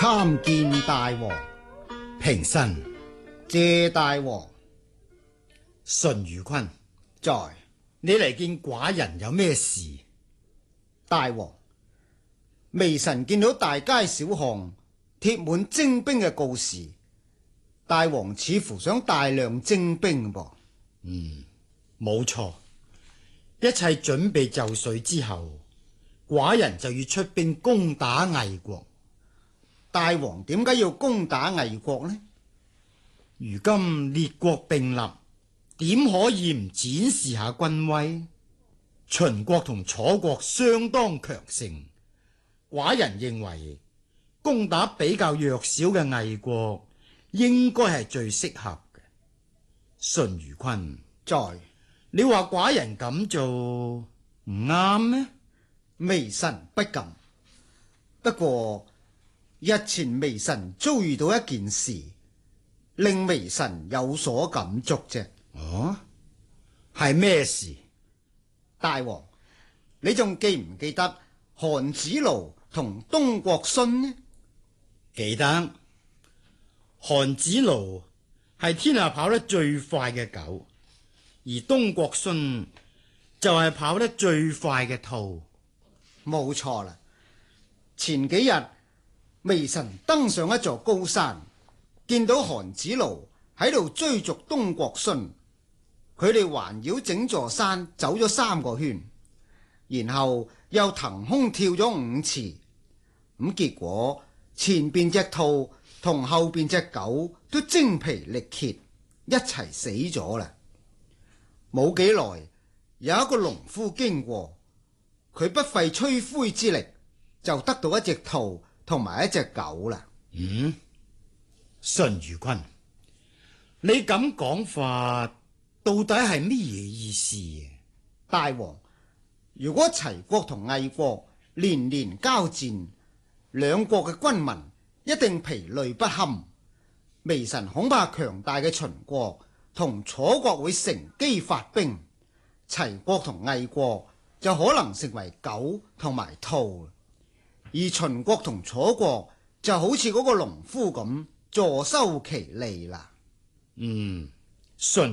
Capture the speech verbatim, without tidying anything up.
參見大王。 平身。 謝大王。 淳於坤， 在。 你嚟見寡人有咩事？ 大王，微臣見到大街小巷貼滿徵兵嘅告示，大王似乎想大量徵兵噃。 嗯，冇錯，一切準備就緒之後，寡人就要出兵攻打魏國。 大王點解要攻打魏國呢？ 如今列國並立，點可以唔展示下軍威？秦國同楚國相當強盛，寡人認為攻打比較弱小嘅魏國應該係最適合嘅。淳於坤， 在。 你話寡人咁做唔啱咩？ 微臣不敢。不過日前微臣遭遇到一件事，令微臣有所感觸啫。 哦，係咩事？ 大王，你仲記唔記得韓子勞同東國荀呢？ 記得。韓子勞係天下跑得最快嘅狗，而東國荀就係跑得最快嘅兔。 冇錯啦。前幾日微臣登上一座高山，見到韓子勞喺度追逐東國荀。佢哋環繞整座山走咗三個圈，然後又騰空跳咗五次，咁結果前邊隻兔同後邊隻狗都精疲力竭，一齊死咗啦。冇幾耐，有一個農夫經過，佢不費吹灰之力就得到一隻兔同埋一隻狗啦。 嗯，淳於坤，你咁講法到底係乜嘢意思？ 大王，如果齊國同魏國連連交戰，兩國嘅軍民一定疲累不堪。微臣恐怕強大嘅秦國同楚國會乘機發兵，齊國同魏國就可能成為狗同埋兔，而秦國同楚國就好似嗰個農夫咁坐收其利啦。 嗯，淳